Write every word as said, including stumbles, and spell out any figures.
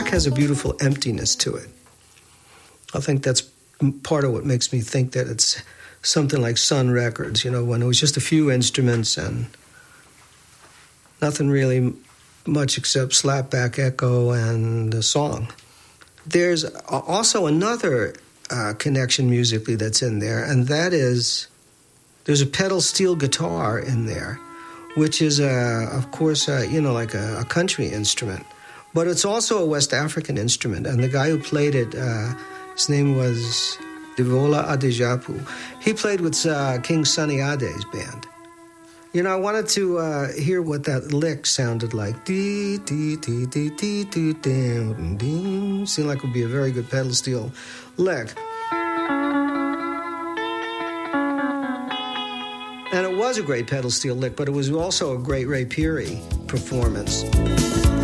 track has a beautiful emptiness to it. I think that's part of what makes me think that it's something like Sun Records, you know, when it was just a few instruments and nothing really much except slapback echo and a song. There's also another uh, connection musically that's in there, and that is there's a pedal steel guitar in there, which is, a, of course, a, you know, like a, a country instrument. But it's also a West African instrument, and the guy who played it, uh, his name was Devola Adejapu. He played with uh, King Sunny Ade's band. You know, I wanted to uh, hear what that lick sounded like. Dee, dee, dee, dee, dee, dee, dee, dee. Seemed like it would be a very good pedal steel lick. And it was a great pedal steel lick, but it was also a great Ray Peary performance.